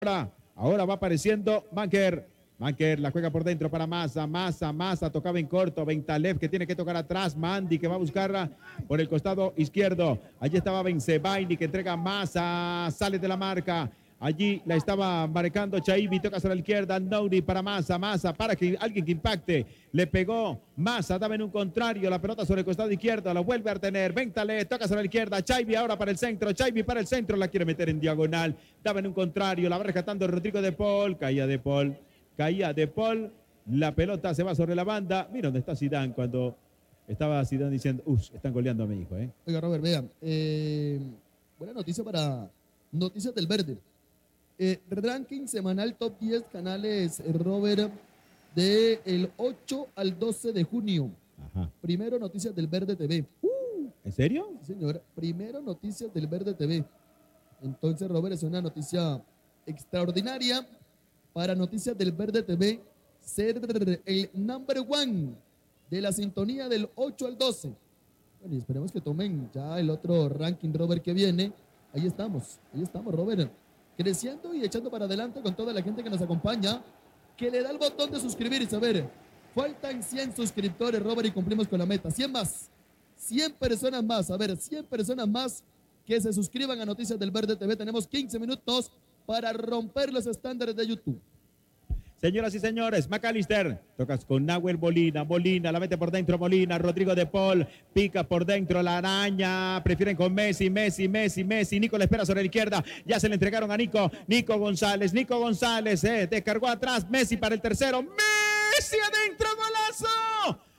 Ahora va apareciendo Banker. Banker la juega por dentro para Massa tocaba en corto, Ventalev que tiene que tocar atrás, Mandy que va a buscarla por el costado izquierdo, allí estaba Benzebaini que entrega Massa, sale de la marca, allí la estaba marcando Chaibi, toca sobre la izquierda, Nouri para Massa para que alguien que impacte, le pegó Massa, daba en un contrario, la pelota sobre el costado izquierdo, la vuelve a tener, Ventalev, toca sobre la izquierda, Chaibi ahora para el centro, Chaibi para el centro, la quiere meter en diagonal, daba en un contrario, la va rescatando Rodrigo de Paul, caía de Paul, la pelota se va sobre la banda. Mira dónde está Zidane cuando estaba Zidane diciendo, están goleando a mi hijo. Oiga, Robert, vean, buena noticia para Noticias del Verde. Ranking semanal top 10 canales, Robert, del 8 al 12 de junio. Ajá. Primero Noticias del Verde TV. ¿En serio? Sí, señor. Primero Noticias del Verde TV. Entonces, Robert, es una noticia extraordinaria para Noticias del Verde TV ser el number one de la sintonía del 8 al 12. Bueno, y esperemos que tomen ya el otro ranking, Robert, que viene. Ahí estamos, Robert, creciendo y echando para adelante con toda la gente que nos acompaña, que le da el botón de suscribirse. A ver, faltan 100 suscriptores, Robert, y cumplimos con la meta. 100 más, 100 personas más, a ver, 100 personas más que se suscriban a Noticias del Verde TV. Tenemos 15 minutos para romper los estándares de YouTube. Señoras y señores, McAllister, tocas con Nahuel Molina, la mete por dentro Molina, Rodrigo de Paul, pica por dentro la araña, prefieren con Messi, Nico le espera sobre la izquierda, ya se le entregaron a Nico González, descargó atrás, Messi para el tercero, Messi adentro, golazo.